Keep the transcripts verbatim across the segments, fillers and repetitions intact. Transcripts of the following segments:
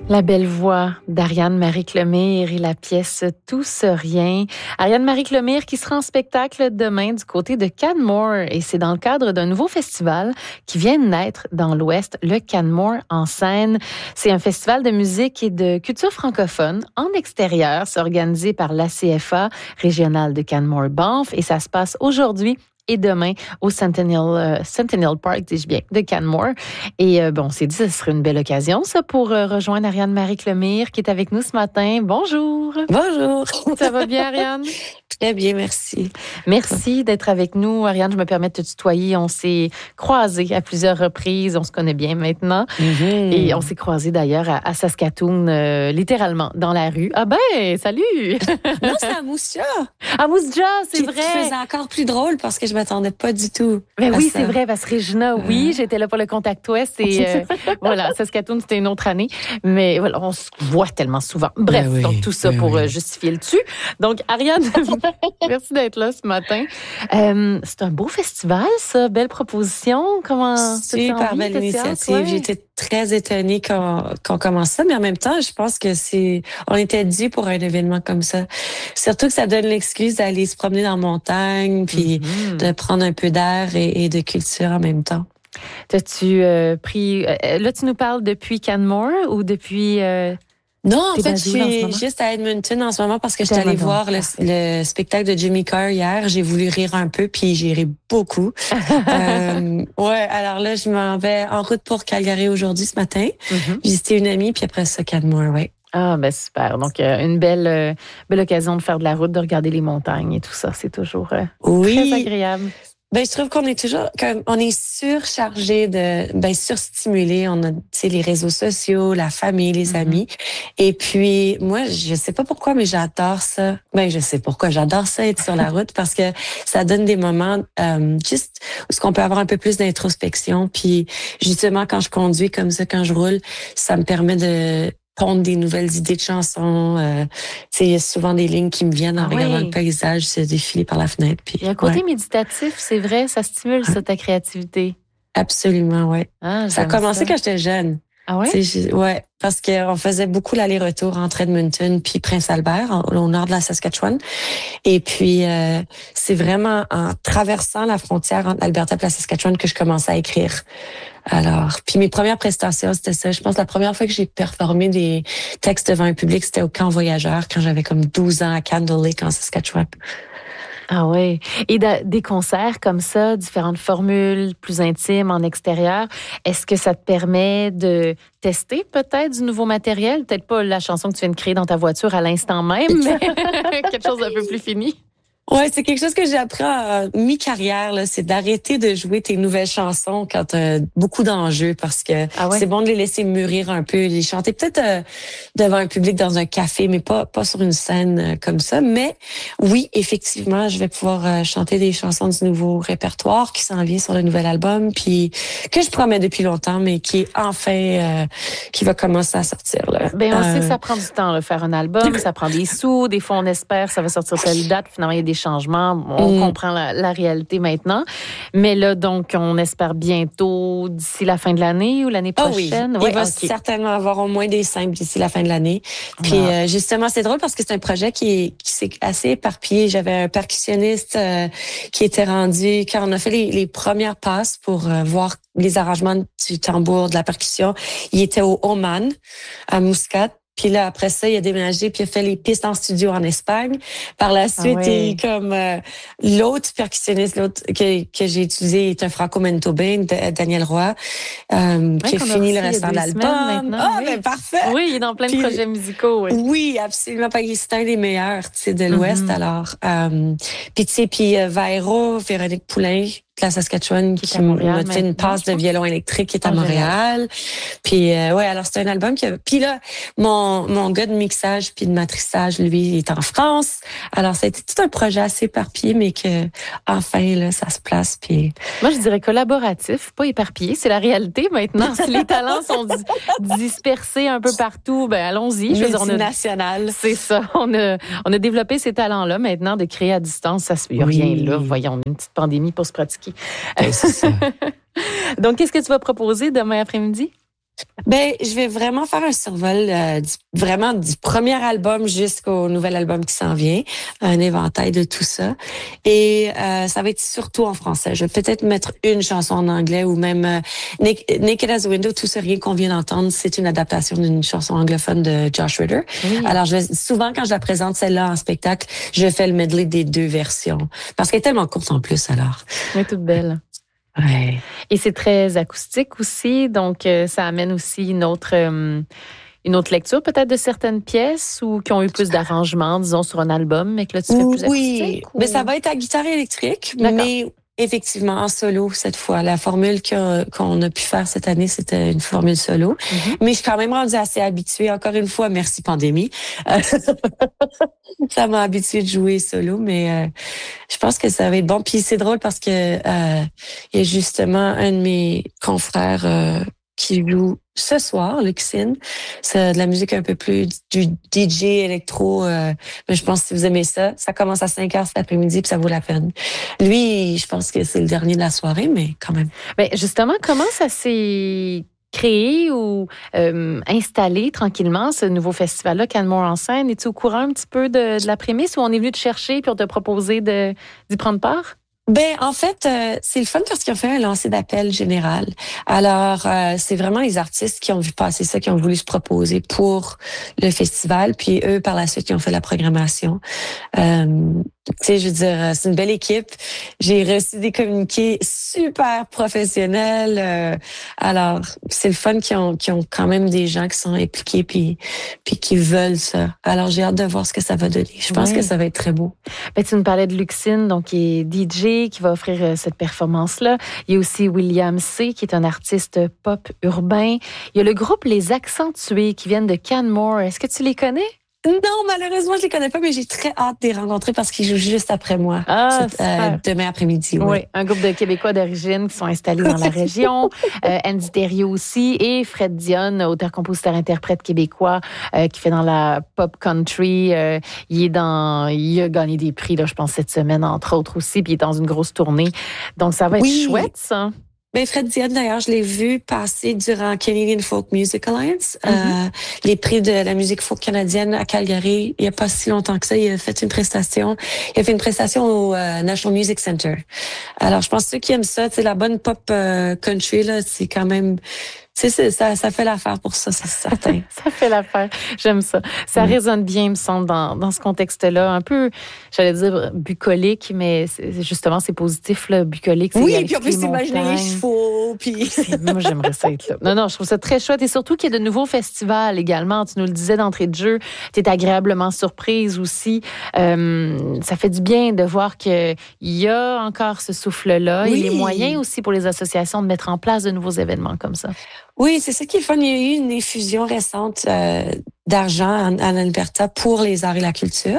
La belle voix d'Ariane-Marie Clemire et la pièce « Tous rien ». Ariane-Marie Clemire qui sera en spectacle demain du côté de Canmore et c'est dans le cadre d'un nouveau festival qui vient de naître dans l'Ouest, le Canmore en scène. C'est un festival de musique et de culture francophone en extérieur. C'est organisé par l'A C F A régionale de Canmore-Banff et ça se passe aujourd'hui et demain au Centennial, euh, Centennial Park, dis-je bien, de Canmore. Et euh, bon, on s'est dit que ce serait une belle occasion, ça, pour euh, rejoindre Ariane-Marie Clemire, qui est avec nous ce matin. Bonjour! Bonjour! Ça va bien, Ariane? Très bien, merci. Merci d'être avec nous. Ariane, je me permets de te tutoyer. On s'est croisés à plusieurs reprises. On se connaît bien maintenant. Mm-hmm. Et on s'est croisés d'ailleurs à, à Saskatoon, euh, littéralement, dans la rue. Ah ben, salut! Non, c'est à Moussia. À Moussia, c'est qui, vrai. Qui faisait encore plus drôle parce que je m'attendais pas du tout. Ben oui, ça. c'est vrai, parce que Regina, oui, euh... j'étais là pour le Contact Ouest et euh, voilà, Saskatoon, c'était une autre année. Mais voilà, on se voit tellement souvent. Bref, ben oui, donc tout ça ben pour oui. justifier le dessus. Donc, Ariane, merci d'être là ce matin. Euh, c'est un beau festival, ça. Belle proposition. Comment Super belle initiative. Ouais. J'étais très étonnée qu'on, qu'on commence ça, mais en même temps, je pense que c'est, on était dû pour un événement comme ça. Surtout que ça donne l'excuse d'aller se promener dans la montagne, puis mm-hmm. de prendre un peu d'air et, et de culture en même temps. T'as-tu euh, pris... Euh, là, tu nous parles depuis Canmore ou depuis... Euh... Non, en fait, je suis juste à Edmonton en ce moment parce que j'étais allée voir le, le spectacle de Jimmy Carr hier. J'ai voulu rire un peu, puis j'ai ri beaucoup. euh, ouais, alors là, je m'en vais en route pour Calgary aujourd'hui, ce matin. Mm-hmm. Visiter une amie, puis après ça, Canmore, ouais. Ah, ben super. Donc, euh, une belle, euh, belle occasion de faire de la route, de regarder les montagnes et tout ça. C'est toujours euh, oui. très agréable. Ben, je trouve qu'on est toujours, comme, on est surchargé de, ben, surstimulé. On a, tu sais, les réseaux sociaux, la famille, les mm-hmm. amis. Et puis, moi, je sais pas pourquoi, mais j'adore ça. Ben, je sais pourquoi. J'adore ça, être sur la route, parce que ça donne des moments, euh, juste, où ce qu'on peut avoir un peu plus d'introspection. Puis, justement, quand je conduis comme ça, quand je roule, ça me permet de, pondre des nouvelles idées de chansons. Euh, il y a souvent des lignes qui me viennent en ah regardant oui. le paysage se défiler par la fenêtre. Puis, il y a un côté ouais. méditatif, c'est vrai, ça stimule ça, ta créativité. Absolument, oui. Ah, ça a commencé ça. quand j'étais jeune. Ah ouais? C'est, ouais, parce qu'on faisait beaucoup l'aller-retour entre Edmonton puis Prince-Albert, au nord de la Saskatchewan. Et puis, euh, c'est vraiment en traversant la frontière entre l'Alberta et la Saskatchewan que je commençais à écrire. Alors, puis mes premières prestations, c'était ça. Je pense que la première fois que j'ai performé des textes devant un public, c'était au Camp Voyageur, quand j'avais comme douze ans à Candle Lake, en Saskatchewan. Ah oui. Et de, des concerts comme ça, différentes formules plus intimes en extérieur, est-ce que ça te permet de tester peut-être du nouveau matériel? Peut-être pas la chanson que tu viens de créer dans ta voiture à l'instant même, mais quelque chose d'un peu plus fini? Ouais, c'est quelque chose que j'ai appris en mi-carrière, là, c'est d'arrêter de jouer tes nouvelles chansons quand t'as beaucoup d'enjeux, parce que ah ouais? c'est bon de les laisser mûrir un peu, les chanter peut-être euh, devant un public dans un café, mais pas pas sur une scène euh, comme ça. Mais oui, effectivement, je vais pouvoir euh, chanter des chansons du nouveau répertoire qui s'en vient sur le nouvel album, puis que je promets depuis longtemps, mais qui est enfin euh, qui va commencer à sortir là. Ben on euh... sait que ça prend du temps, là, faire un album, ça prend des sous, des fois on espère ça va sortir telle date, finalement il y a des changements. On mmh. comprend la, la réalité maintenant. Mais là, donc, on espère bientôt, d'ici la fin de l'année ou l'année prochaine? Oh oui, ouais, il va okay. certainement avoir au moins des simples d'ici la fin de l'année. Puis, ah. euh, justement, c'est drôle parce que c'est un projet qui, est, qui s'est assez éparpillé. J'avais un percussionniste euh, qui était rendu, quand on a fait les, les premières passes pour euh, voir les arrangements du tambour, de la percussion, il était au Oman, à Muscat. Puis là, après ça, il a déménagé, puis il a fait les pistes en studio en Espagne. Par la suite, ah ouais. il comme euh, l'autre percussionniste l'autre que, que j'ai utilisé est un franco-manitobain, Daniel Roy, euh, ouais, qui a fini le restant de l'album. Ah, oui. ben parfait! Oui, il est dans plein puis, de projets musicaux. Oui, oui absolument. C'est un des meilleurs, tu sais, de l'Ouest, mm-hmm. alors. Euh, puis tu sais, puis euh, Vairo, Véronique Poulain, de la Saskatchewan, qui, qui m'a fait une passe de violon électrique qui est à oh, Montréal. Génial. Puis euh, ouais, alors c'est un album qui a... Puis là, mon mon gars de mixage puis de matrissage, lui, il est en France. Alors ça a été tout un projet assez éparpillé, mais que enfin là, ça se place. Puis moi, je dirais collaboratif, pas éparpillé. C'est la réalité maintenant. Si les talents sont dis- dispersés un peu partout, ben allons-y. Multinational. C'est ça. On a on a développé ces talents-là maintenant de créer à distance. Ça se fait oui. rien là. Voyons, une petite pandémie pour se pratiquer. Ouais, c'est ça. Donc, qu'est-ce que tu vas proposer demain après-midi? Ben, je vais vraiment faire un survol euh, du, vraiment du premier album jusqu'au nouvel album qui s'en vient, un éventail de tout ça. Et euh, ça va être surtout en français. Je vais peut-être mettre une chanson en anglais ou même euh, Naked as a Window, tout ce rien qu'on vient d'entendre, c'est une adaptation d'une chanson anglophone de Josh Ritter. Oui. Alors, je vais, souvent quand je la présente celle-là en spectacle, je fais le medley des deux versions parce qu'elle est tellement courte en plus alors. Elle est toute belle. Ouais. Et c'est très acoustique aussi, donc euh, ça amène aussi une autre euh, une autre lecture peut-être de certaines pièces ou qui ont eu plus d'arrangements, disons, sur un album, mais que là, tu fais plus acoustique. Oui, ou... mais ça va être à guitare électrique, mais effectivement en solo cette fois. La formule qu'on qu'on a pu faire cette année, c'était une formule solo. Mm-hmm. Mais je suis quand même rendue assez habituée. Encore une fois, merci pandémie. Ça m'a habituée de jouer solo, mais euh, je pense que ça va être bon. Puis c'est drôle parce que euh, il y a justement un de mes confrères euh, qui joue ce soir, Luxine. C'est de la musique un peu plus du D J électro. Euh, mais je pense que si vous aimez ça, ça commence à cinq heures cet après-midi puis ça vaut la peine. Lui, je pense que c'est le dernier de la soirée, mais quand même. Ben justement, comment ça s'est créé ou euh, installé tranquillement ce nouveau festival-là, Canmore en scène? Es-tu au courant un petit peu de, de la prémisse ou on est venu te chercher puis on t'a proposé de, d'y prendre part? Ben en fait, euh, c'est le fun parce qu'ils ont fait un lancer d'appel général. Alors, euh, c'est vraiment les artistes qui ont vu passer ça, qui ont voulu se proposer pour le festival, puis eux, par la suite, qui ont fait la programmation. Euh, tu sais, je veux dire, c'est une belle équipe. J'ai reçu des communiqués super professionnels. Euh, alors, c'est le fun qu'ils ont, qu'ils ont quand même des gens qui sont impliqués puis, puis qui veulent ça. Alors, j'ai hâte de voir ce que ça va donner. Je pense oui. que ça va être très beau. Ben, tu nous parlais de Luxine, donc qui est D J, qui va offrir euh, cette performance-là. Il y a aussi William C, qui est un artiste pop urbain. Il y a le groupe Les Accentués qui viennent de Canmore. Est-ce que tu les connais? Non, malheureusement, je les connais pas, mais j'ai très hâte de les rencontrer parce qu'ils jouent juste après moi. Ah, cette, euh, demain après-midi. Oui. oui, un groupe de Québécois d'origine qui sont installés dans la région. Euh, Andy Thériault aussi et Fred Dionne, auteur-compositeur-interprète québécois euh, qui fait dans la pop country. Euh, il est dans, il a gagné des prix, là, je pense, cette semaine, entre autres aussi, puis il est dans une grosse tournée. Donc, ça va être oui. chouette, ça. Ben Fred Dionne, d'ailleurs, je l'ai vu passer durant Canadian Folk Music Alliance, mm-hmm. euh, les prix de la musique folk canadienne à Calgary. Il n'y a pas si longtemps que ça, il a fait une prestation. Il a fait une prestation au euh, National Music Center. Alors, je pense que ceux qui aiment ça, tu sais, la bonne pop euh, country, là, c'est quand même... Tu sais, ça, ça fait l'affaire pour ça, c'est certain. Ça fait l'affaire. J'aime ça. Ça mmh. résonne bien, me semble, dans, dans ce contexte-là. Un peu, j'allais dire bucolique, mais c'est, justement, c'est positif, là, bucolique. C'est oui, puis on peut s'imaginer les chevaux. Puis... Moi, j'aimerais ça être là. Non, non, je trouve ça très chouette. Et surtout qu'il y a de nouveaux festivals également. Tu nous le disais d'entrée de jeu. Tu es agréablement surprise aussi. Euh, ça fait du bien de voir qu'il y a encore ce souffle-là. Oui. Et les moyens aussi pour les associations de mettre en place de nouveaux événements comme ça. Oui, c'est ça qui est fun. Il y a eu une effusion récente euh, d'argent en, en Alberta pour les arts et la culture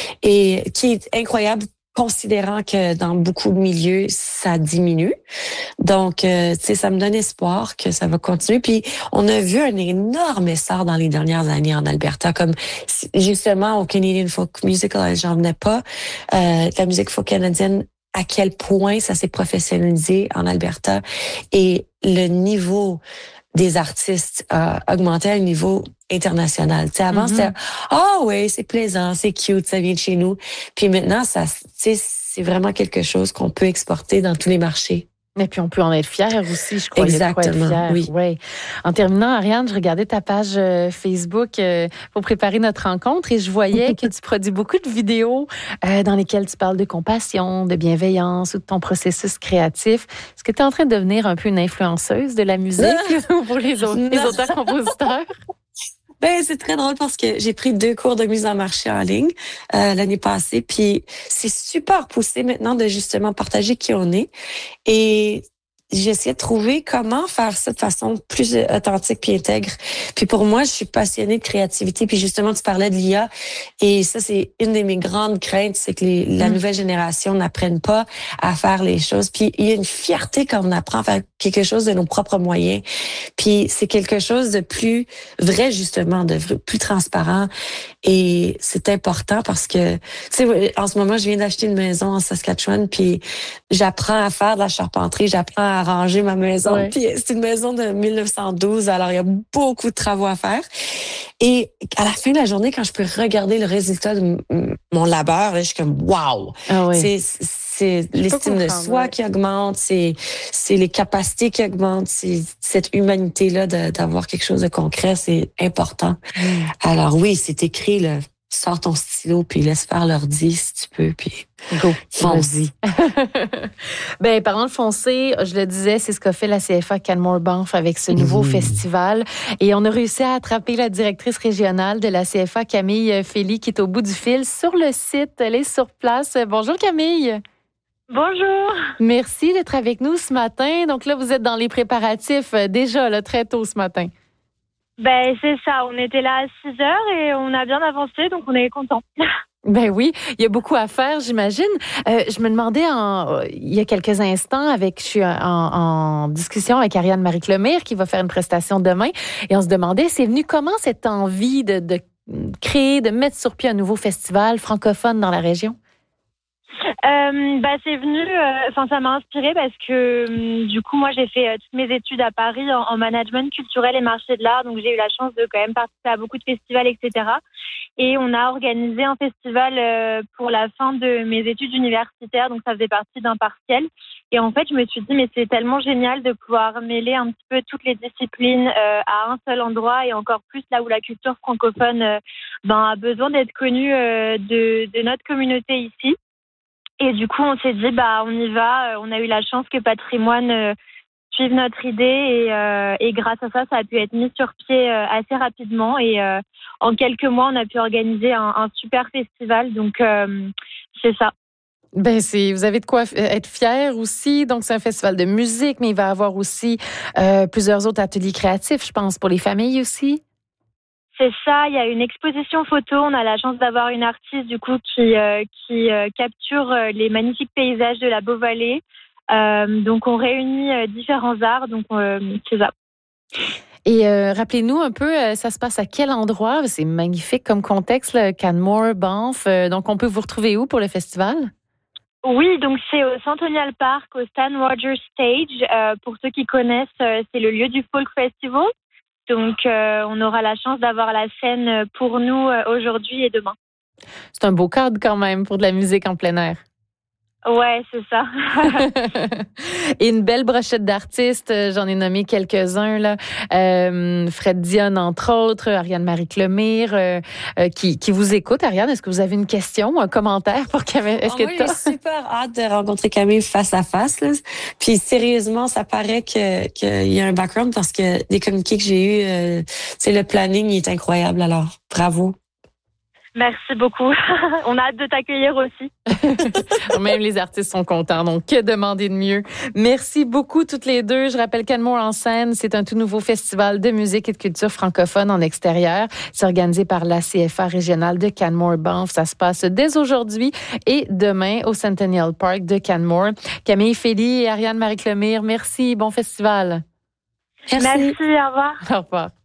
et qui est incroyable considérant que dans beaucoup de milieux, ça diminue. Donc, euh, tu sais, ça me donne espoir que ça va continuer. Puis, on a vu un énorme essor dans les dernières années en Alberta, comme justement au Canadian Folk Musical, j'en venais pas. Euh, la musique folk canadienne, à quel point ça s'est professionnalisé en Alberta et le niveau des artistes a augmenté à un niveau international. Tu sais, avant, mm-hmm. c'était « Ah oh, oui, c'est plaisant, c'est cute, ça vient de chez nous. » Puis maintenant, ça, tu sais, c'est vraiment quelque chose qu'on peut exporter dans tous les marchés. Et puis, on peut en être fier aussi, je crois. Exactement, être oui. Ouais. En terminant, Ariane, je regardais ta page euh, Facebook euh, pour préparer notre rencontre et je voyais que tu produis beaucoup de vidéos euh, dans lesquelles tu parles de compassion, de bienveillance ou de ton processus créatif. Est-ce que tu es en train de devenir un peu une influenceuse de la musique pour les, autres, les auteurs-compositeurs? Ben, c'est très drôle parce que j'ai pris deux cours de mise en marché en ligne euh, l'année passée, puis c'est super poussé maintenant de justement partager qui on est. Et j'essaie de trouver comment faire ça de façon plus authentique puis intègre. Puis pour moi, je suis passionnée de créativité. Puis justement, tu parlais de l'I A. Et ça, c'est une de mes grandes craintes, c'est que les, la nouvelle génération n'apprenne pas à faire les choses. Puis il y a une fierté quand on apprend à faire quelque chose de nos propres moyens. Puis c'est quelque chose de plus vrai, justement, de plus transparent. Et c'est important parce que, tu sais, en ce moment, je viens d'acheter une maison en Saskatchewan. Puis j'apprends à faire de la charpenterie, j'apprends à arranger ma maison. Ouais. Puis c'est une maison de mille neuf cent douze, alors il y a beaucoup de travaux à faire. Et à la fin de la journée, quand je peux regarder le résultat de m- mon labeur, là, je suis comme wow. Ah oui. C'est c'est l'estime de soi ouais. qui augmente, c'est c'est les capacités qui augmentent, c'est cette humanité là d'avoir quelque chose de concret, c'est important. Mm. Alors oui, c'est écrit là. Sors ton stylo puis laisse faire l'ordi si tu peux puis go, fonce. vas-y. Ben parlant de foncer, je le disais, c'est ce qu'a fait la C F A Canmore-Banff avec ce nouveau mmh. festival et on a réussi à attraper la directrice régionale de la C F A, Camille Fély, qui est au bout du fil sur le site. Elle est sur place. Bonjour Camille. Bonjour. Merci d'être avec nous ce matin. Donc là, vous êtes dans les préparatifs déjà là, très tôt ce matin. Ben c'est ça, on était là à six heures et on a bien avancé, donc on est contents. Ben oui, il y a beaucoup à faire, j'imagine. Euh, je me demandais en, il y a quelques instants, avec, je suis en, en discussion avec Ariane Marie-Clomire qui va faire une prestation demain, et on se demandait, c'est venu comment cette envie de, de créer, de mettre sur pied un nouveau festival francophone dans la région? Euh, bah c'est venu, enfin euh, ça m'a inspirée parce que euh, du coup moi j'ai fait euh, toutes mes études à Paris en, en management culturel et marché de l'art, donc j'ai eu la chance de quand même participer à beaucoup de festivals, et cetera. Et on a organisé un festival euh, pour la fin de mes études universitaires, donc ça faisait partie d'un partiel. Et en fait je me suis dit mais c'est tellement génial de pouvoir mêler un petit peu toutes les disciplines euh, à un seul endroit, et encore plus là où la culture francophone euh, ben, a besoin d'être connue euh, de, de notre communauté ici. Et du coup, on s'est dit, bah, on y va. On a eu la chance que Patrimoine euh, suive notre idée et, euh, et grâce à ça, ça a pu être mis sur pied euh, assez rapidement. Et euh, en quelques mois, on a pu organiser un, un super festival. Donc, euh, c'est ça. Ben c'est, vous avez de quoi être fiers aussi. Donc, c'est un festival de musique, mais il va y avoir aussi euh, plusieurs autres ateliers créatifs, je pense, pour les familles aussi. C'est ça, il y a une exposition photo. On a la chance d'avoir une artiste du coup qui, euh, qui euh, capture euh, les magnifiques paysages de la Beauvallée. Euh, donc on réunit euh, différents arts, donc euh, c'est ça. Et euh, rappelez-nous un peu, euh, ça se passe à quel endroit? C'est magnifique comme contexte, là, Canmore, Banff. Euh, donc on peut vous retrouver où pour le festival? Oui, donc c'est au Centennial Park, au Stan Rogers Stage. Euh, pour ceux qui connaissent, euh, c'est le lieu du Folk Festival. Donc, euh, on aura la chance d'avoir la scène pour nous euh, aujourd'hui et demain. C'est un beau cadre quand même pour de la musique en plein air. Ouais, c'est ça. Et une belle brochette d'artistes, j'en ai nommé quelques-uns là. Euh, Fred Dionne entre autres, Ariane Marie-Clomire euh, euh, qui, qui vous écoute. Ariane, est-ce que vous avez une question ou un commentaire pour Camille? Est-ce oh, que moi, j'ai super hâte de rencontrer Camille face à face. Là. Puis sérieusement, ça paraît que qu'il y a un background parce que des communiqués que j'ai eus, euh, c'est le planning il est incroyable. Alors, bravo. Merci beaucoup. On a hâte de t'accueillir aussi. Même les artistes sont contents, donc que demander de mieux? Merci beaucoup toutes les deux. Je rappelle Canmore en scène, c'est un tout nouveau festival de musique et de culture francophone en extérieur. C'est organisé par la C F A régionale de Canmore-Banff. Ça se passe dès aujourd'hui et demain au Centennial Park de Canmore. Camille Fély et Ariane Marie-Clomire, merci. Bon festival. Merci, merci, au revoir. Au revoir.